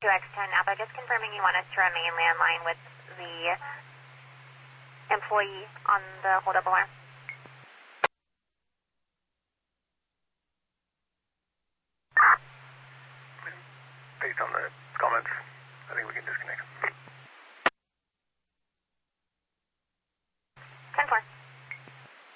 2X10 Napa, just confirming you want us to remain landline with the employee on the hold-up alarm. Based on that.